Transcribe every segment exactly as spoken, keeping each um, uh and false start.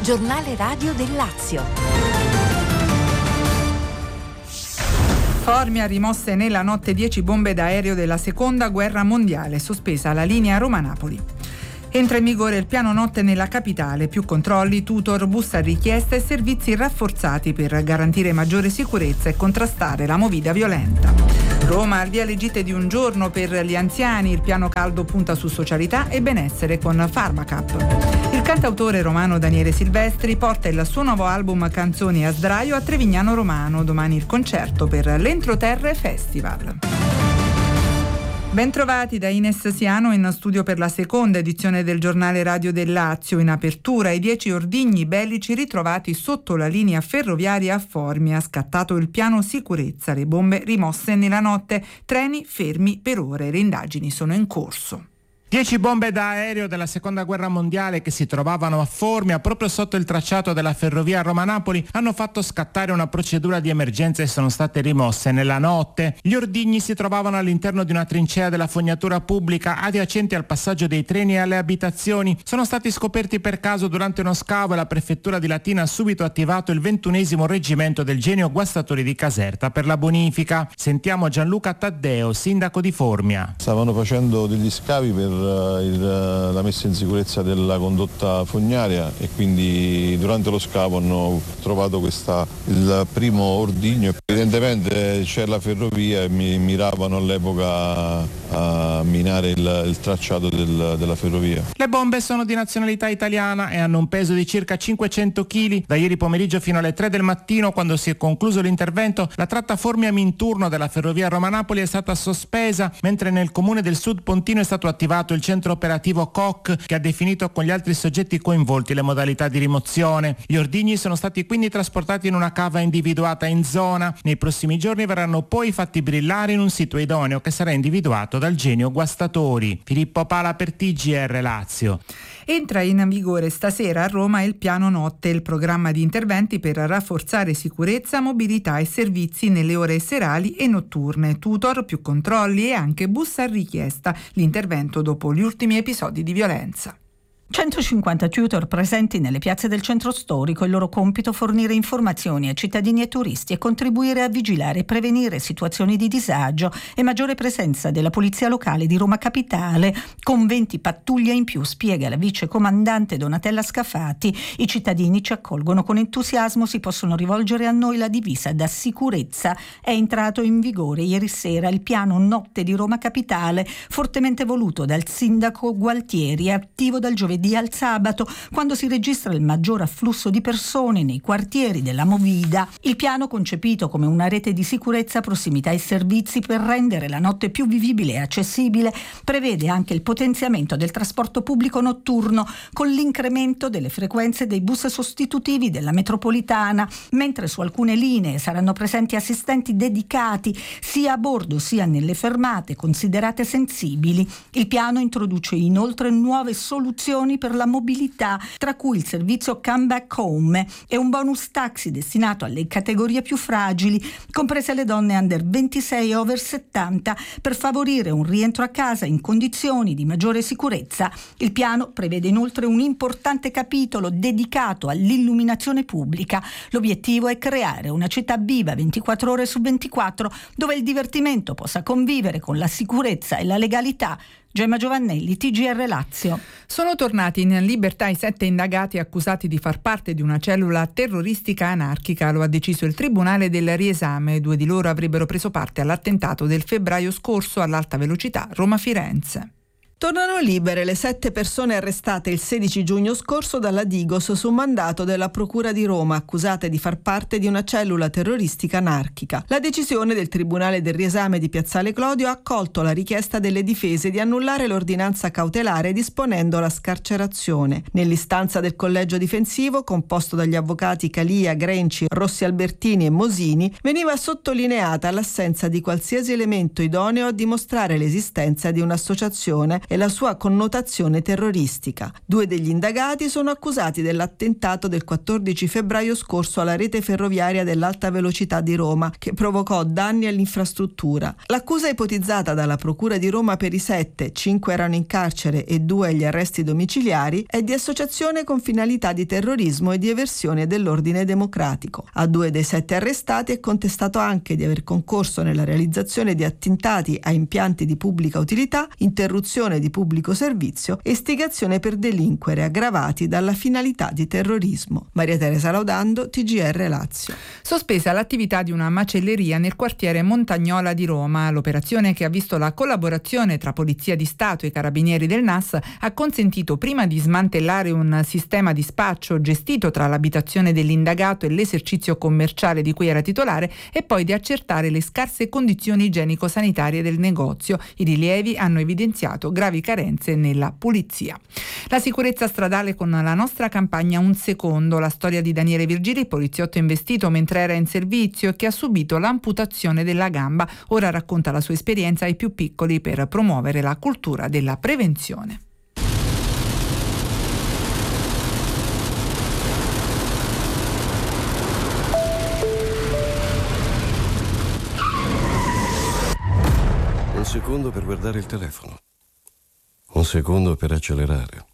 giornale radio del Lazio. Formia, rimosse nella notte dieci bombe d'aereo della seconda guerra mondiale, sospesa la linea Roma-Napoli. Entra in vigore il piano notte nella capitale, più controlli, tutor, busta richiesta e servizi rafforzati per garantire maggiore sicurezza e contrastare la movida violenta. Roma al via le gite di un giorno per gli anziani, il piano caldo punta su socialità e benessere con Pharmacap. Il cantautore romano Daniele Silvestri porta il suo nuovo album Canzoni a sdraio a Trevignano Romano, domani il concerto per l'Entroterre Festival. Bentrovati da Ines Siano in studio per la seconda edizione del giornale radio del Lazio. In apertura i dieci ordigni bellici ritrovati sotto la linea ferroviaria a Formia. Scattato il piano sicurezza, le bombe rimosse nella notte, treni fermi per ore, le indagini sono in corso. Dieci bombe da aereo della seconda guerra mondiale che si trovavano a Formia, proprio sotto il tracciato della ferrovia Roma-Napoli, hanno fatto scattare una procedura di emergenza e sono state rimosse nella notte. Gli ordigni si trovavano all'interno di una trincea della fognatura pubblica adiacente al passaggio dei treni e alle abitazioni. Sono stati scoperti per caso durante uno scavo e la prefettura di Latina ha subito attivato il ventunesimo reggimento del Genio Guastatori di Caserta per la bonifica. Sentiamo Gianluca Taddeo, sindaco di Formia. Stavano facendo degli scavi per Il, la messa in sicurezza della condotta fognaria e quindi durante lo scavo hanno trovato questa, il primo ordigno. Evidentemente c'è la ferrovia e mi, miravano all'epoca a minare il, il tracciato del, della ferrovia. Le bombe sono di nazionalità italiana e hanno un peso di circa cinquecento chili. Da ieri pomeriggio fino alle tre del mattino, quando si è concluso l'intervento, la tratta Formia-Minturno della ferrovia Roma-Napoli è stata sospesa, mentre nel comune del Sud Pontino è stato attivato il centro operativo C O C, che ha definito con gli altri soggetti coinvolti le modalità di rimozione. Gli ordigni sono stati quindi trasportati in una cava individuata in zona. Nei prossimi giorni verranno poi fatti brillare in un sito idoneo che sarà individuato dal Genio Guastatori. Filippo Pala per T G R Lazio. Entra in vigore stasera a Roma il piano notte, il programma di interventi per rafforzare sicurezza, mobilità e servizi nelle ore serali e notturne, tutor, più controlli e anche bus a richiesta, l'intervento dopo gli ultimi episodi di violenza. centocinquanta tutor presenti nelle piazze del centro storico. Il loro compito fornire informazioni a cittadini e turisti e contribuire a vigilare e prevenire situazioni di disagio e maggiore presenza della polizia locale di Roma Capitale con venti pattuglie in più, spiega la vice comandante Donatella Scafati. I cittadini ci accolgono con entusiasmo, si possono rivolgere a noi, la divisa da sicurezza è entrato in vigore ieri sera il piano notte di Roma Capitale, fortemente voluto dal sindaco Gualtieri, attivo dal giovedì al sabato, quando si registra il maggior afflusso di persone nei quartieri della Movida. Il piano, concepito come una rete di sicurezza, prossimità e servizi per rendere la notte più vivibile e accessibile, prevede anche il potenziamento del trasporto pubblico notturno con l'incremento delle frequenze dei bus sostitutivi della metropolitana, mentre su alcune linee saranno presenti assistenti dedicati sia a bordo sia nelle fermate considerate sensibili. Il piano introduce inoltre nuove soluzioni per la mobilità, tra cui il servizio Come Back Home e un bonus taxi destinato alle categorie più fragili, comprese le donne under ventisei e over settanta, per favorire un rientro a casa in condizioni di maggiore sicurezza. Il piano prevede inoltre un importante capitolo dedicato all'illuminazione pubblica. L'obiettivo è creare una città viva ventiquattro ore su ventiquattro, dove il divertimento possa convivere con la sicurezza e la legalità. Gemma Giovannelli, T G R Lazio. Sono tornati in libertà i sette indagati accusati di far parte di una cellula terroristica anarchica. Lo ha deciso il Tribunale del Riesame. Due di loro avrebbero preso parte all'attentato del febbraio scorso all'alta velocità Roma-Firenze. Tornano libere le sette persone arrestate il sedici giugno scorso dalla Digos su mandato della Procura di Roma, accusate di far parte di una cellula terroristica anarchica. La decisione del Tribunale del Riesame di Piazzale Clodio ha accolto la richiesta delle difese di annullare l'ordinanza cautelare disponendo la scarcerazione. Nell'istanza del collegio difensivo, composto dagli avvocati Calia, Grenci, Rossi Albertini e Mosini, veniva sottolineata l'assenza di qualsiasi elemento idoneo a dimostrare l'esistenza di un'associazione e la sua connotazione terroristica. Due degli indagati sono accusati dell'attentato del quattordici febbraio scorso alla rete ferroviaria dell'alta velocità di Roma, che provocò danni all'infrastruttura. L'accusa ipotizzata dalla Procura di Roma per i sette, cinque erano in carcere e due agli arresti domiciliari, è di associazione con finalità di terrorismo e di eversione dell'ordine democratico. A due dei sette arrestati è contestato anche di aver concorso nella realizzazione di attentati a impianti di pubblica utilità, interruzione di pubblico servizio e istigazione per delinquere aggravati dalla finalità di terrorismo. Maria Teresa Laudando, T G R Lazio. Sospesa l'attività di una macelleria nel quartiere Montagnola di Roma. L'operazione, che ha visto la collaborazione tra Polizia di Stato e Carabinieri del N A S, ha consentito prima di smantellare un sistema di spaccio gestito tra l'abitazione dell'indagato e l'esercizio commerciale di cui era titolare e poi di accertare le scarse condizioni igienico-sanitarie del negozio. I rilievi hanno evidenziato gravi carenze nella pulizia. La sicurezza stradale con la nostra campagna Un Secondo, la storia di Daniele Virgili, poliziotto investito mentre era in servizio e che ha subito l'amputazione della gamba. Ora racconta la sua esperienza ai più piccoli per promuovere la cultura della prevenzione. Un secondo per guardare il telefono, un secondo per accelerare,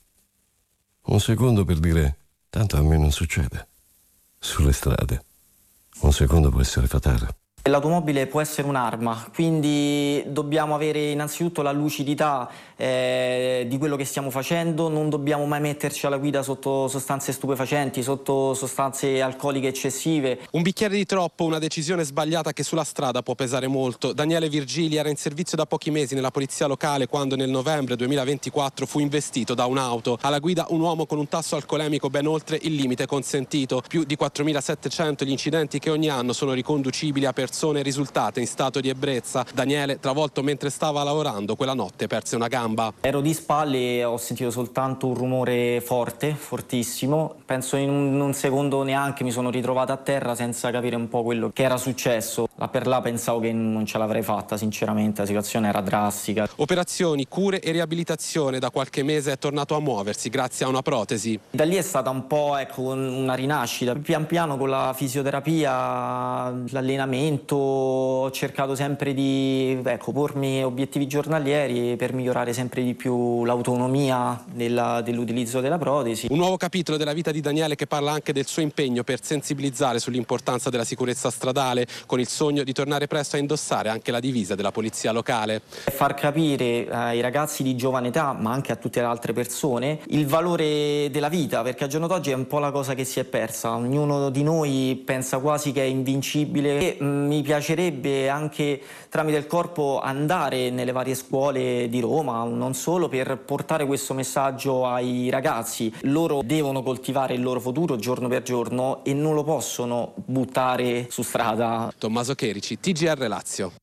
un secondo per dire tanto a me non succede. Sulle strade un secondo può essere fatale. L'automobile può essere un'arma, quindi dobbiamo avere innanzitutto la lucidità eh, di quello che stiamo facendo. Non dobbiamo mai metterci alla guida sotto sostanze stupefacenti, sotto sostanze alcoliche eccessive. Un bicchiere di troppo, una decisione sbagliata che sulla strada può pesare molto. Daniele Virgili era in servizio da pochi mesi nella polizia locale quando nel novembre duemilaventiquattro fu investito da un'auto. Alla guida un uomo con un tasso alcolemico ben oltre il limite consentito. Più di quattromilasettecento gli incidenti che ogni anno sono riconducibili a persone persone risultate in stato di ebbrezza. Daniele, travolto mentre stava lavorando, quella notte perse una gamba. Ero di spalle e ho sentito soltanto un rumore forte, fortissimo. Penso in un, un secondo neanche mi sono ritrovato a terra senza capire un po' quello che era successo. Là per là pensavo che non ce l'avrei fatta, sinceramente, la situazione era drastica. Operazioni, cure e riabilitazione. Da qualche mese è tornato a muoversi grazie a una protesi. Da lì è stata un po' ecco, una rinascita. Pian piano con la fisioterapia, l'allenamento, ho cercato sempre di ecco, pormi obiettivi giornalieri per migliorare sempre di più l'autonomia della, dell'utilizzo della protesi. Un nuovo capitolo della vita di Daniele che parla anche del suo impegno per sensibilizzare sull'importanza della sicurezza stradale, con il sogno di tornare presto a indossare anche la divisa della polizia locale. Far capire ai ragazzi di giovane età, ma anche a tutte le altre persone, il valore della vita, perché al giorno d'oggi è un po' la cosa che si è persa. Ognuno di noi pensa quasi che è invincibile e mh, mi piacerebbe anche tramite il corpo andare nelle varie scuole di Roma, non solo, per portare questo messaggio ai ragazzi. Loro devono coltivare il loro futuro giorno per giorno e non lo possono buttare su strada. Tommaso Cherici, T G R Lazio.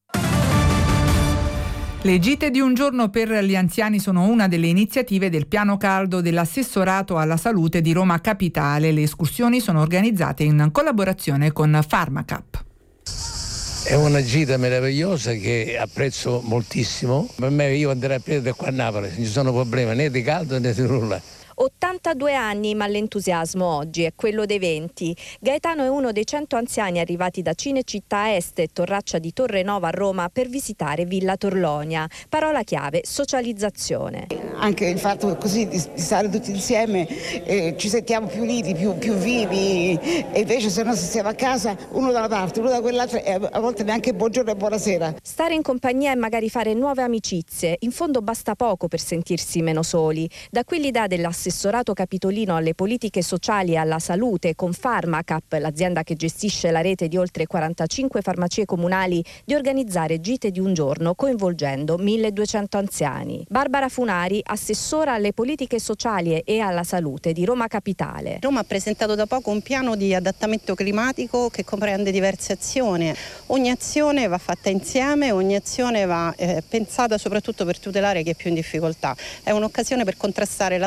Le gite di un giorno per gli anziani sono una delle iniziative del piano caldo dell'assessorato alla salute di Roma Capitale. Le escursioni sono organizzate in collaborazione con Pharmacap. È una gita meravigliosa che apprezzo moltissimo. Per me, io andrei a piedi da qua a Napoli, non ci sono problemi né di caldo né di nulla. ottantadue anni, ma l'entusiasmo oggi è quello dei venti. Gaetano è uno dei cento anziani arrivati da Cinecittà Est e Torraccia di Torre Nova a Roma per visitare Villa Torlonia. Parola chiave: socializzazione. Anche il fatto così di stare tutti insieme, eh, ci sentiamo più uniti, più, più vivi, e invece se no se stiamo a casa uno da una parte, uno da quell'altra, e a volte neanche buongiorno e buonasera. Stare in compagnia e magari fare nuove amicizie, in fondo basta poco per sentirsi meno soli. Da qui l'idea dell'assessorato Assessorato capitolino alle politiche sociali e alla salute con Pharmacap, l'azienda che gestisce la rete di oltre quarantacinque farmacie comunali, di organizzare gite di un giorno coinvolgendo milleduecento anziani. Barbara Funari, assessora alle politiche sociali e alla salute di Roma Capitale. Roma ha presentato da poco un piano di adattamento climatico che comprende diverse azioni. Ogni azione va fatta insieme, ogni azione va eh, pensata soprattutto per tutelare chi è più in difficoltà. È un'occasione per contrastare la solitudine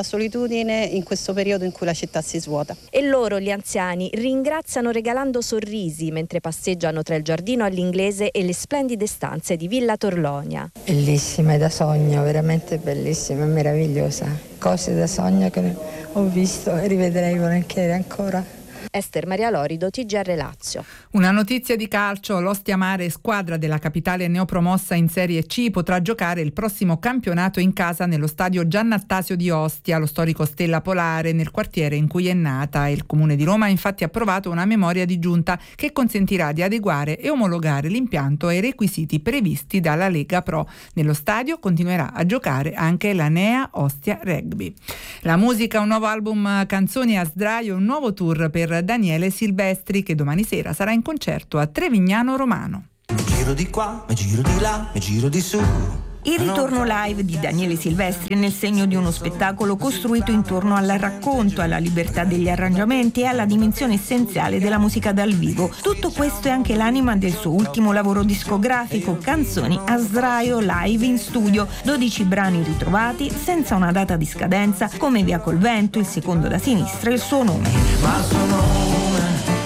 solitudine in questo periodo in cui la città si svuota. E loro, gli anziani, ringraziano regalando sorrisi mentre passeggiano tra il giardino all'inglese e le splendide stanze di Villa Torlonia. Bellissima, è da sogno, veramente bellissima, meravigliosa. Cose da sogno che ho visto e rivedrei volentieri ancora. Ester Maria Lorido, T G R Lazio. Una notizia di calcio: l'Ostia Mare, squadra della capitale neopromossa in Serie C, potrà giocare il prossimo campionato in casa nello stadio Giannattasio di Ostia, lo storico Stella Polare, nel quartiere in cui è nata. Il Comune di Roma ha infatti approvato una memoria di giunta che consentirà di adeguare e omologare l'impianto ai requisiti previsti dalla Lega Pro. Nello stadio continuerà a giocare anche la Nea Ostia Rugby. La musica, un nuovo album Canzoni a sdraio, un nuovo tour per Daniele Silvestri, che domani sera sarà in concerto a Trevignano Romano. Mi giro di qua, mi giro di là, mi giro di su. Il ritorno live di Daniele Silvestri è nel segno di uno spettacolo costruito intorno al racconto, alla libertà degli arrangiamenti e alla dimensione essenziale della musica dal vivo. Tutto questo è anche l'anima del suo ultimo lavoro discografico, Canzoni a sdraio live in studio. dodici brani ritrovati senza una data di scadenza, come Via col vento, Il secondo da sinistra e Il suo nome. Ma suo nome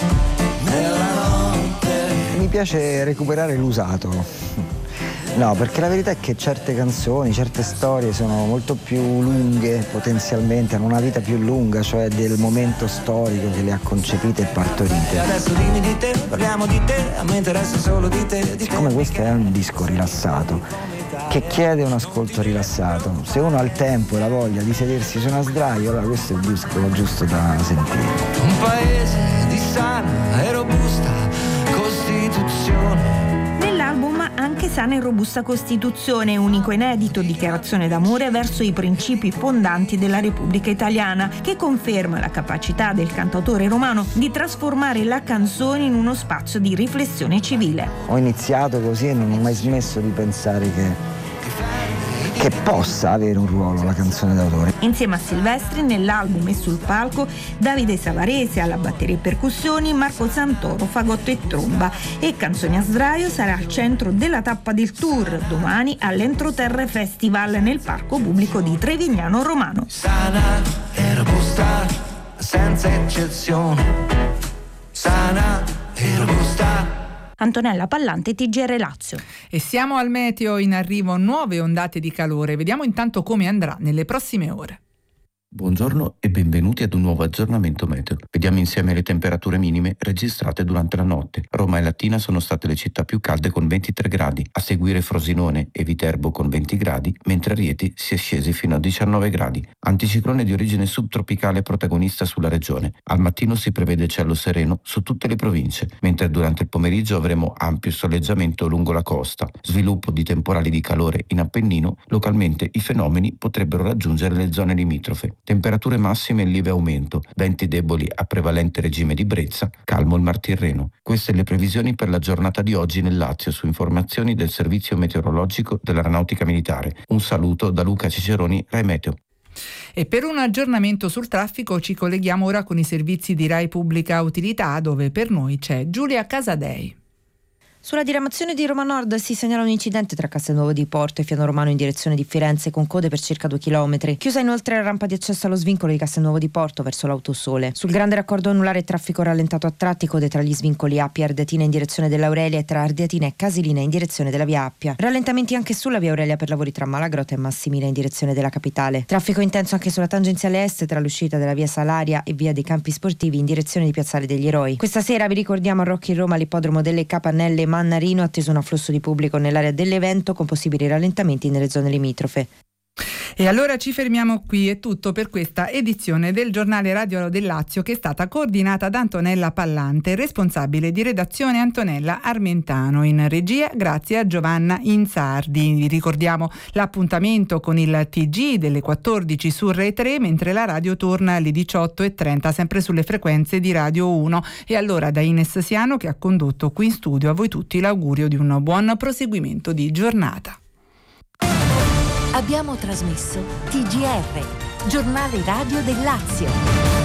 nella notte. Mi piace recuperare l'usato. No, perché la verità è che certe canzoni, certe storie sono molto più lunghe potenzialmente, hanno una vita più lunga, cioè del momento storico che le ha concepite e partorite. Adesso dimmi di te, parliamo di te, a me interessa solo di te. Siccome questo è un disco rilassato, che chiede un ascolto rilassato, se uno ha il tempo e la voglia di sedersi su una sdraio, allora questo è il disco giusto da sentire. Un paese di sana e robusta Costituzione. Nell'album anche Sana e robusta Costituzione, unico inedito, dichiarazione d'amore verso i principi fondanti della Repubblica Italiana, che conferma la capacità del cantautore romano di trasformare la canzone in uno spazio di riflessione civile. Ho iniziato così e non ho mai smesso di pensare che che possa avere un ruolo la canzone d'autore. Insieme a Silvestri nell'album e sul palco Davide Savarese alla batteria e percussioni, Marco Santoro fagotto e tromba, e Canzoni a sdraio sarà al centro della tappa del tour domani all'Entroterre Festival nel parco pubblico di Trevignano Romano. Sana e robusta senza eccezione. Sana e robusta. Antonella Pallante, T G R Lazio. E siamo al meteo, in arrivo nuove ondate di calore. Vediamo intanto come andrà nelle prossime ore. Buongiorno e benvenuti ad un nuovo aggiornamento meteo. Vediamo insieme le temperature minime registrate durante la notte. Roma e Latina sono state le città più calde con ventitré gradi, a seguire Frosinone e Viterbo con venti gradi, mentre a Rieti si è scesi fino a diciannove gradi. Anticiclone di origine subtropicale protagonista sulla regione. Al mattino si prevede cielo sereno su tutte le province, mentre durante il pomeriggio avremo ampio soleggiamento lungo la costa, sviluppo di temporali di calore in Appennino. Localmente i fenomeni potrebbero raggiungere le zone limitrofe. Temperature massime in lieve aumento, venti deboli a prevalente regime di brezza, calmo il Mar Tirreno. Queste le previsioni per la giornata di oggi nel Lazio, su informazioni del Servizio Meteorologico dell'Aeronautica Militare. Un saluto da Luca Ciceroni, Rai Meteo. E per un aggiornamento sul traffico ci colleghiamo ora con i servizi di Rai Pubblica Utilità, dove per noi c'è Giulia Casadei. Sulla diramazione di Roma Nord si segnala un incidente tra Castelnuovo di Porto e Fiano Romano in direzione di Firenze, con code per circa due chilometri. Chiusa inoltre la rampa di accesso allo svincolo di Castelnuovo di Porto verso l'Autosole. Sul grande raccordo anulare traffico rallentato a tratti, code tra gli svincoli Appia e Ardeatina in direzione dell'Aurelia e tra Ardeatina e Casilina in direzione della via Appia. Rallentamenti anche sulla via Aurelia per lavori tra Malagrotta e Massimina in direzione della capitale. Traffico intenso anche sulla tangenziale est tra l'uscita della via Salaria e via dei Campi Sportivi in direzione di Piazzale degli Eroi. Questa sera vi ricordiamo a Rocchi in Roma l'ippodromo delle Capannelle Mannarino, atteso un afflusso di pubblico nell'area dell'evento con possibili rallentamenti nelle zone limitrofe. E allora ci fermiamo qui, è tutto per questa edizione del giornale radio del Lazio, che è stata coordinata da Antonella Pallante, responsabile di redazione Antonella Armentano, in regia grazie a Giovanna Inzardi. Vi ricordiamo l'appuntamento con il T G delle quattordici su Rai tre, mentre la radio torna alle diciotto e trenta sempre sulle frequenze di Radio uno. E allora da Ines Siano, che ha condotto qui in studio, a voi tutti l'augurio di un buon proseguimento di giornata. Abbiamo trasmesso T G R, giornale radio del Lazio.